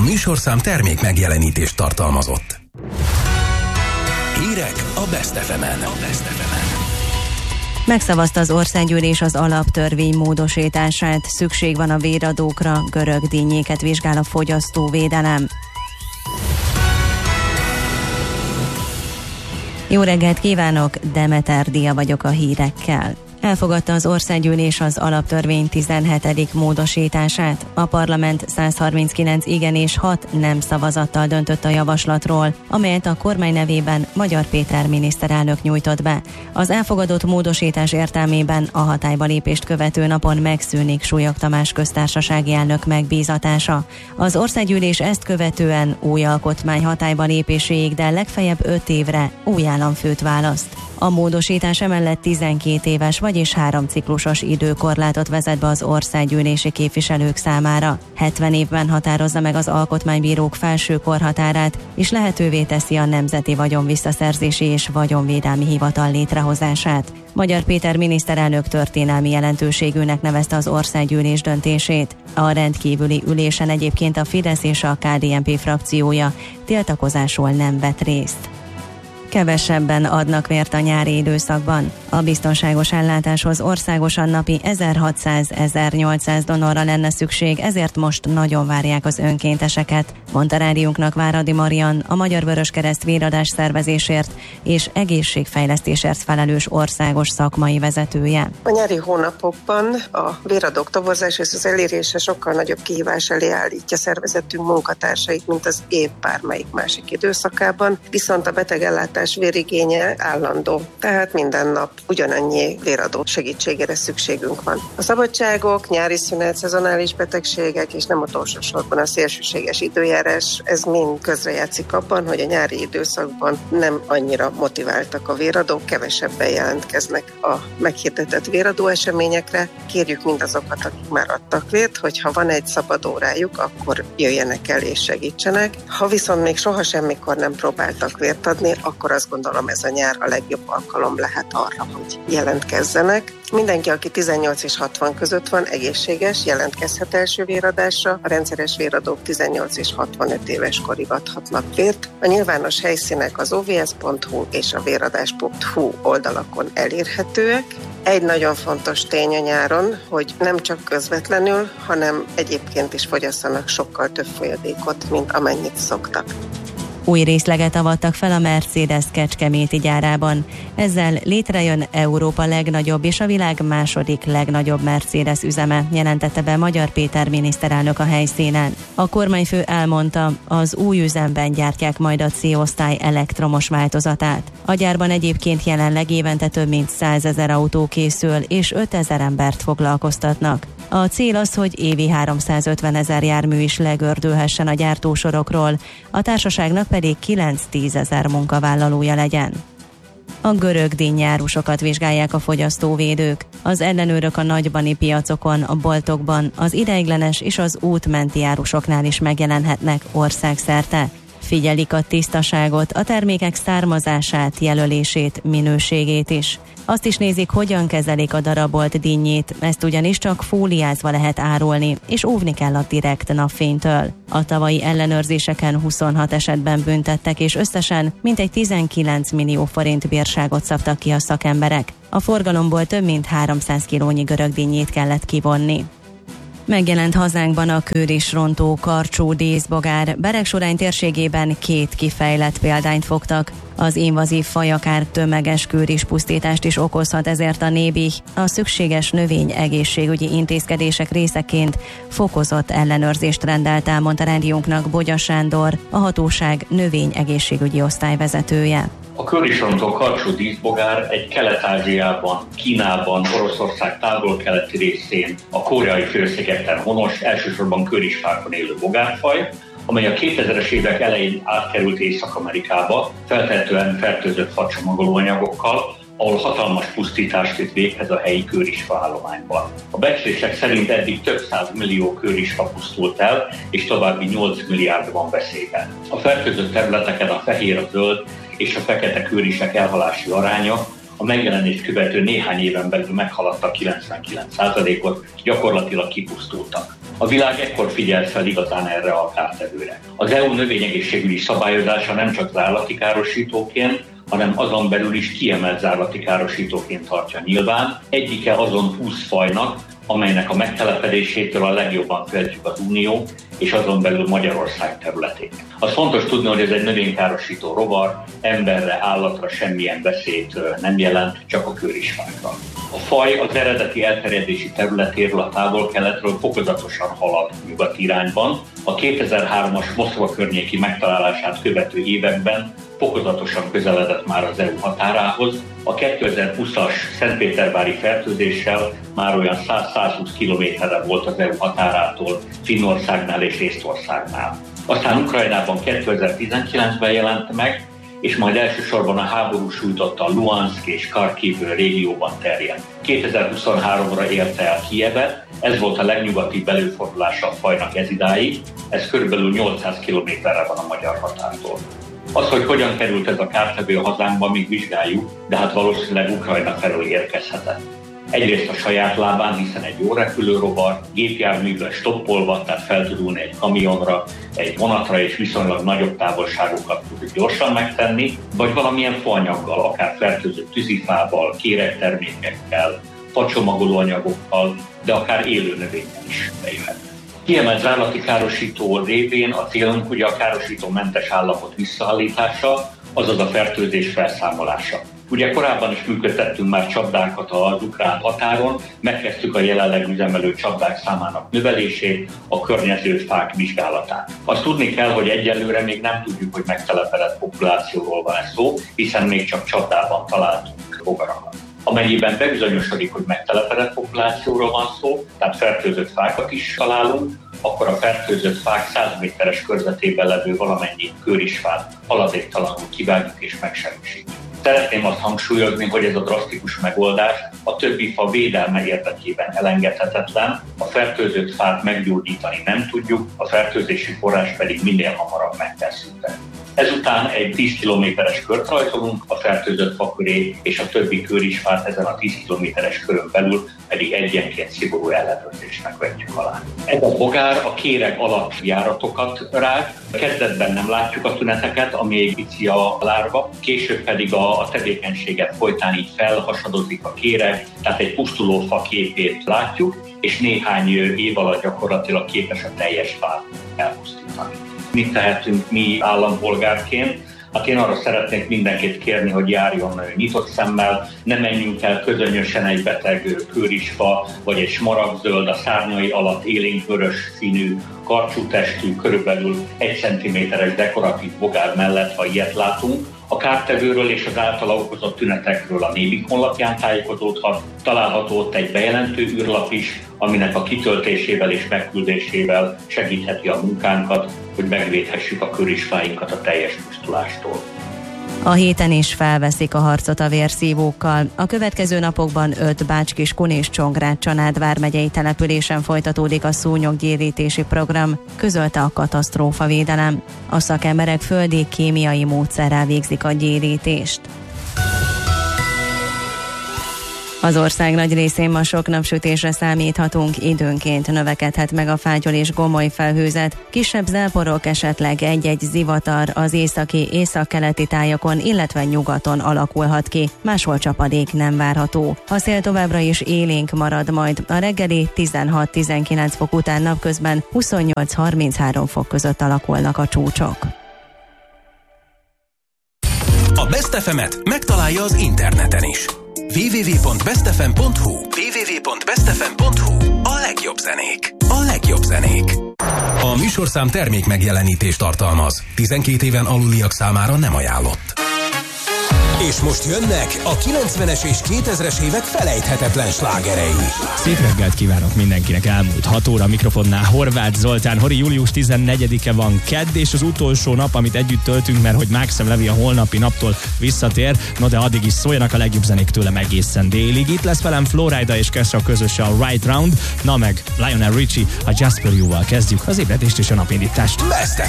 A műsorszám termék megjelenítést tartalmazott. Hírek a Best FM-en. Megszavazta az országgyűlés az alaptörvény módosítását. Szükség van a véradókra, görög dinnyéket vizsgál a fogyasztóvédelem. Jó reggelt kívánok, Demeter Dia vagyok a hírekkel. Elfogadta az országgyűlés az alaptörvény 17. módosítását. A parlament 139 igen és 6 nem szavazattal döntött a javaslatról, amelyet a kormány nevében Magyar Péter miniszterelnök nyújtott be. Az elfogadott módosítás értelmében a hatályba lépést követő napon megszűnik Súlyog Tamás köztársasági elnök megbízatása. Az országgyűlés ezt követően új alkotmány hatályba lépéséig, de legfeljebb 5 évre új államfőt választ. A módosítás emellett 12 éves, vagyis 3 ciklusos időkorlátot vezet be az országgyűlési képviselők számára. 70 évben határozza meg az alkotmánybírók felső korhatárát, és lehetővé teszi a Nemzeti Vagyonvisszaszerzési és Vagyonvédelmi Hivatal létrehozását. Magyar Péter miniszterelnök történelmi jelentőségűnek nevezte az országgyűlés döntését. A rendkívüli ülésen egyébként a Fidesz és a KDNP frakciója tiltakozásról nem vett részt. Kevesebben adnak vért a nyári időszakban. A biztonságos ellátáshoz országosan napi 1600-1800 donorra lenne szükség, ezért most nagyon várják az önkénteseket, mondta rádiónknak Váradi Marian, a Magyar Vöröskereszt véradás szervezésért és egészségfejlesztésért felelős országos szakmai vezetője. A nyári hónapokban a véradók toborzás és az elérése sokkal nagyobb kihívás elé állítja szervezetünk munkatársait, mint az év bármelyik másik időszakában, viszont a betegellátás vérigénye állandó, tehát minden nap ugyanannyi véradó segítségére szükségünk van. A szabadságok, nyári szünet, szezonális betegségek és nem utolsó sorban a szélsőséges időjárás, ez mind közrejátszik abban, hogy a nyári időszakban nem annyira motiváltak a véradók, kevesebben jelentkeznek a meghirdetett véradó eseményekre. Kérjük mindazokat, akik már adtak vért, hogy ha van egy szabad órájuk, akkor jöjjenek el és segítsenek. Ha viszont még soha semmikor nem próbáltak vért adni, akkor azt gondolom, ez a nyár a legjobb alkalom lehet arra, hogy jelentkezzenek. Mindenki, aki 18 és 60 között van, egészséges, jelentkezhet első véradásra. A rendszeres véradók 18 és 65 éves korig adhatnak vért. A nyilvános helyszínek az ovs.hu és a véradás.hu oldalakon elérhetőek. Egy nagyon fontos tény a nyáron, hogy nem csak közvetlenül, hanem egyébként is fogyasszanak sokkal több folyadékot, mint amennyit szoktak. Új részleget avattak fel a Mercedes kecskeméti gyárában. Ezzel létrejön Európa legnagyobb és a világ második legnagyobb Mercedes üzeme, jelentette be Magyar Péter miniszterelnök a helyszínen. A kormányfő elmondta, az új üzemben gyártják majd a C-osztály elektromos változatát. A gyárban egyébként jelenleg évente több mint 100 000 autó készül, és 5000 embert foglalkoztatnak. A cél az, hogy évi 350 000 jármű is legördülhessen a gyártósorokról, a társaságnak pedig 9-10 000 munkavállalója legyen. A görög dinnyárusokat vizsgálják a fogyasztóvédők. Az ellenőrök a nagybani piacokon, a boltokban, az ideiglenes és az útmenti árusoknál is megjelenhetnek országszerte. Figyelik a tisztaságot, a termékek származását, jelölését, minőségét is. Azt is nézik, hogyan kezelik a darabolt dinnyét, ezt ugyanis csak fóliázva lehet árulni, és óvni kell a direkt napfénytől. A tavalyi ellenőrzéseken 26 esetben büntettek, és összesen mintegy 19 millió forint bírságot szabtak ki a szakemberek. A forgalomból több mint 300 kilónyi görög dinnyét kellett kivonni. Megjelent hazánkban a kőrisrontó karcsú díszbogár. Beregsorány térségében 2 kifejlett példányt fogtak. Az invazív faj akár tömeges kőrispusztítást is okozhat, ezért a NÉBIH a szükséges növény egészségügyi intézkedések részeként fokozott ellenőrzést rendelt el, mondta rádiónknak Bogya Sándor, a hatóság növény egészségügyi osztályvezetője. A kőrisrontó karcsú díszbogár egy Kelet-Ázsiában, Kínában, Oroszország távol-keleti részén, a koreai félszigeten honos, elsősorban kőrisfákon élő bogárfaj, amely a 2000-es évek elején átkerült Észak-Amerikába, feltehetően fertőzött facsomagoló anyagokkal, ahol hatalmas pusztítást vitt véghez a helyi kőrisfa állományban. A becslések szerint eddig több 100 millió kőrisfa pusztult el, és további 8 milliárd van veszélyben. A fertőzött területeken a fehér, a zöld és a fekete kőrisek elhalási aránya a megjelenést követő néhány éven belül meghaladta 99%-ot, gyakorlatilag kipusztultak. A világ ekkor figyelt fel igazán erre a kártevőre. Az EU növényegészségügyi szabályozása nem csak zárlati károsítóként, hanem azon belül is kiemelt zárlati károsítóként tartja nyilván. Egyike azon 20 fajnak, amelynek a megtelepedésétől a legjobban féltjük az Unió, és azon belül Magyarország területét. Az fontos tudni, hogy ez egy növénykárosító rovar, emberre, állatra semmilyen veszélyt nem jelent, csak a kőrisfákra. A faj az eredeti elterjedési területéről, a távol-keletről fokozatosan halad nyugati irányban. A 2003-as Moszkva környéki megtalálását követő években fokozatosan közeledett már az EU határához. A 2020-as szentpétervári fertőzéssel már olyan 100-120 kilométerre volt az EU határától, Finnországnál és Észtországnál. Aztán Ukrajnában 2019-ben jelent meg, és majd elsősorban a háború sújtotta Luhanszk és Kharkiv régióban terjedt. 2023-ra érte el Kijevet, ez volt a legnyugatibb előfordulása a fajnak ezidáig, ez körülbelül 800 kilométerre van a magyar határtól. Az, hogy hogyan került ez a kártevő a hazánkba, még vizsgáljuk, de hát valószínűleg Ukrajna felől érkezhetett. Egyrészt a saját lábán, hiszen egy jó repülő rovar, gépjárművel stoppolva, tehát fel tud ülni egy kamionra, egy vonatra és viszonylag nagyobb távolságokat tud gyorsan megtenni, vagy valamilyen faanyaggal, akár fertőző tűzifával, kéregtermékekkel, facsomagoló anyagokkal, de akár élő növényen is bejöhet. Kiemelt zárlati károsító révén a célunk ugye a károsítómentes állapot visszaállítása, azaz a fertőzés felszámolása. Ugye korábban is működtettünk már csapdákat az ukrán határon, megkezdtük a jelenleg üzemelő csapdák számának növelését, a környező fák vizsgálatát. Azt tudni kell, hogy egyelőre még nem tudjuk, hogy megtelepedett populációról van szó, hiszen még csak csapdában találtunk bogarakat. Amennyiben bebizonyosodik, hogy megtelepedett populációról van szó, tehát fertőzött fákat is találunk, akkor a fertőzött fák 100 méteres körzetében levő valamennyi kőrisfát haladéktalanul kivágjuk és megsemmisítjük. Szeretném azt hangsúlyozni, hogy ez a drasztikus megoldás a többi fa védelme érdekében elengedhetetlen, a fertőzött fát meggyógyítani nem tudjuk, a fertőzési forrás pedig minél hamarabb meg kell szűntetni. Ezután egy 10 kilométeres kört rajzolunk a fertőzött fa köré, és a többi kőrisfát ezen a 10 kilométeres körön belül pedig egyenként szigorú ellenőrzésnek vetjük alá. Ez a bogár a kéreg alatt járatokat rág, kezdetben nem látjuk a tüneteket, ami egy pici a lárva, később pedig a tevékenységet folytán így felhasadozik a kéreg, tehát egy pusztuló fa képét látjuk, és néhány év alatt gyakorlatilag képes a teljes fát elpusztítani. Mit tehetünk mi állampolgárként? Hát én arra szeretnék mindenkit kérni, hogy járjon nyitott szemmel, ne menjünk el közönösen egy beteg kőrisfa, vagy egy smaragdzöld, a szárnyai alatt élénkvörös színű, karcsú testű, körülbelül 1 cm-es dekoratív bogár mellett, ha ilyet látunk. A kártevőről és az általa okozott tünetekről a Nébik honlapján tájékozódhat, található ott egy bejelentő űrlap is, aminek a kitöltésével és megküldésével segítheti a munkánkat, hogy megvédhessük a kőrisfáinkat a teljes pusztulástól. A héten is felveszik a harcot a vérszívókkal. A következő napokban 5 Bács-Kiskun és Csongrád-Csanád vármegyei településen folytatódik a szúnyoggyérítési program, közölte a katasztrófavédelem. A szakemberek földi kémiai módszerrel végzik a gyérítést. Az ország nagy részén ma sok napsütésre számíthatunk, időnként növekedhet meg a fátyol és gomoly felhőzet, kisebb záporok, esetleg egy-egy zivatar az északi, északkeleti tájakon, illetve nyugaton alakulhat ki, máshol csapadék nem várható. A szél továbbra is élénk marad majd, a reggeli 16-19 fok után napközben 28-33 fok között alakulnak a csúcsok. A Best FM-et megtalálja az interneten is. www.bestfm.hu A legjobb zenék. A legjobb zenék. A műsorszám termék megjelenítést tartalmaz. 12 éven aluliak számára nem ajánlott. És most jönnek a 90-es és 2000-es évek felejthetetlen slágerei. Szép reggelt kívánok mindenkinek, elmúlt 6 óra, mikrofonnál Horváth Zoltán. Hori, július 14-e van, kedd, és az utolsó nap, amit együtt töltünk, mert hogy Maxim Levi a holnapi naptól visszatér, no de addig is szóljanak a legjobb zenék tőlem egészen délig. Itt lesz velem Florida és Kesha közösen a Right Round, na meg Lionel Richie a Just For You-val kezdjük az ébredést és a napindítást. Best